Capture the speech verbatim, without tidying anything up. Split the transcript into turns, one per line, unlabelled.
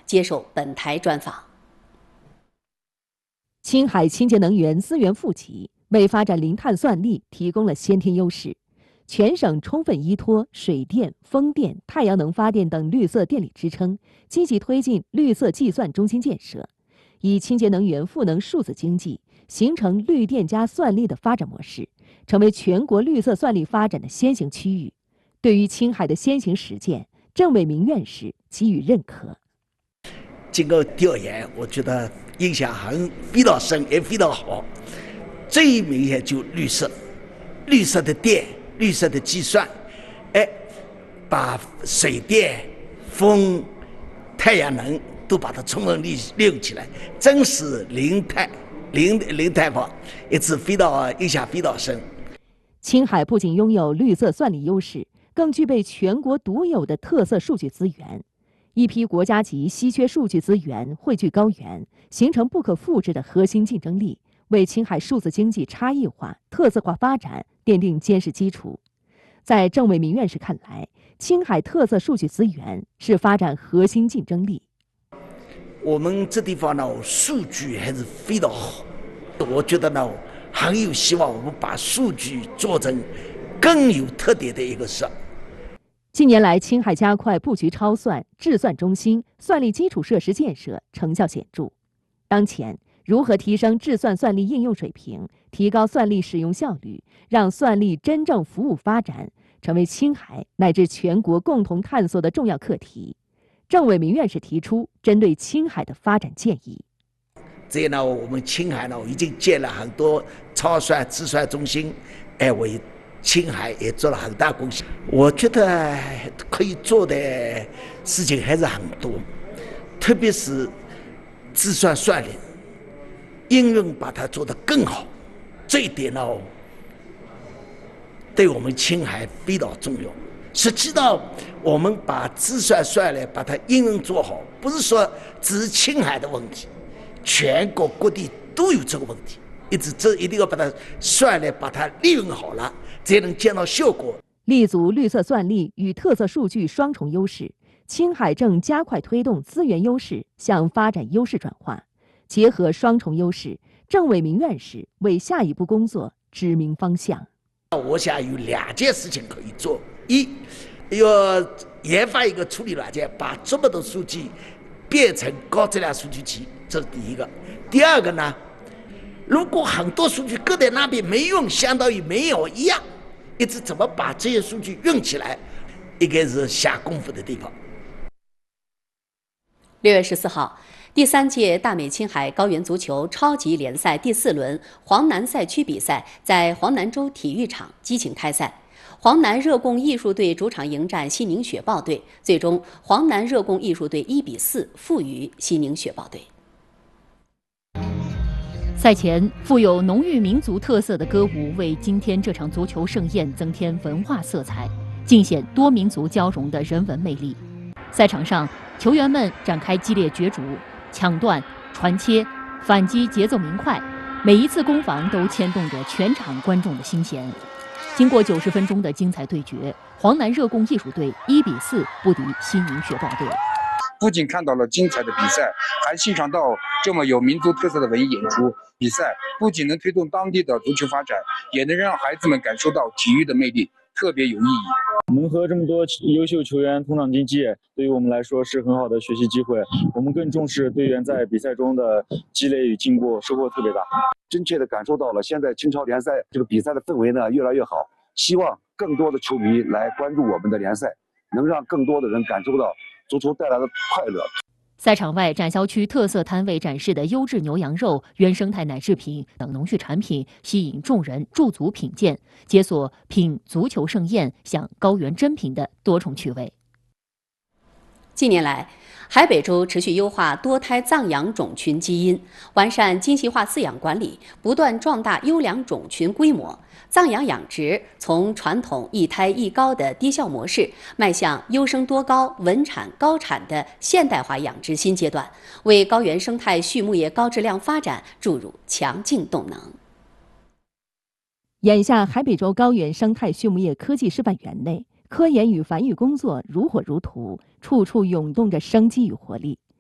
接受本台专访。
青海清洁能源资源富集，为发展零碳算力提供了先天优势。全省充分依托水电、风电、太阳能发电等绿色电力支撑，积极推进绿色计算中心建设，以清洁能源赋能数字经济，形成绿电加算力的发展模式，成为全国绿色算力发展的先行区域。对于青海的先行实践，郑伟明院士给予认可。
经过调研，我觉得印象很非常深，也非常好。最明显就绿色，绿色的电。绿色的计算，哎，把水电、风、太阳能都把它充分利利用起来，真是零碳、零零碳放，一直非常印象非常深。
青海不仅拥有绿色算力优势，更具备全国独有的特色数据资源，一批国家级稀缺数据资源汇聚高原，形成不可复制的核心竞争力，为青海数字经济差异化、特色化发展奠定坚实基础。在郑伟明院士看来，青海特色数据资源是发展核心竞争力。
我们这地方呢，数据还是非常好，我觉得呢，很有希望。我们把数据做成更有特点的一个事。
近年来，青海加快布局超算、智算中心、算力基础设施建设，成效显著。当前，如何提升智算算力应用水平，提高算力使用效率，让算力真正服务发展，成为青海乃至全国共同探索的重要课题。郑伟明院士提出针对青海的发展建议。
这呢，我们青海呢已经建了很多超算、智算中心，哎，为青海也做了很大贡献。我觉得可以做的事情还是很多，特别是智算算力应用，把它做得更好，这一点呢，对我们青海非常重要。实际上，我们把智算算力把它应用做好，不是说只是青海的问题，全国各地都有这个问题。一直这一定要把它算力把它利用好了，才能见到效果。
立足绿色算力与特色数据双重优势，青海正加快推动资源优势向发展优势转化。结合双重优势，郑伟明院士为下一步工作指明方向。
我想有两件事情可以做：一，要研发一个处理软件，把这么多数据变成高质量数据集，这是第一个；第二个呢，如果很多数据搁在那边没用，相当于没有一样，一直怎么把这些数据用起来，应该是下功夫的地方。
六月十四号。第三届大美青海高原足球超级联赛第四轮黄南赛区比赛在黄南州体育场激情开赛，黄南热贡艺术队主场迎战西宁雪豹队，最终黄南热贡艺术队一比四负于西宁雪豹队。
赛前，富有浓郁民族特色的歌舞为今天这场足球盛宴增添文化色彩，尽显多民族交融的人文魅力。赛场上，球员们展开激烈角逐。抢断、传切、反击节奏明快，每一次攻防都牵动着全场观众的心弦。经过九十分钟的精彩对决，黄南热贡艺术队一比四不敌西宁雪豹队。
不仅看到了精彩的比赛，还欣赏到这么有民族特色的文艺演出。比赛不仅能推动当地的足球发展，也能让孩子们感受到体育的魅力，特别有意义。
能和这么多优秀球员同场竞技，对于我们来说是很好的学习机会。我们更重视队员在比赛中的积累与进步，收获特别大。
真切地感受到了现在青超联赛这个比赛的氛围呢越来越好，希望更多的球迷来关注我们的联赛，能让更多的人感受到足球带来的快乐。
赛场外展销区特色摊位展示的优质牛羊肉、原生态奶制品等农畜产品，吸引众人驻足品鉴，解锁品足球盛宴、享高原珍品的多重趣味。
近年来，海北州持续优化多胎藏羊种群基因，完善精细化饲养管理，不断壮大优良种群规模。藏羊养殖从传统一胎一羔的低效模式，迈向优生多羔、稳产高产的现代化养殖新阶段，为高原生态畜牧业高质量发展注入强劲动能。
眼下，海北州高原生态畜牧业科技示范园内，科研与繁育工作如火如荼，处处涌动着生机与活力。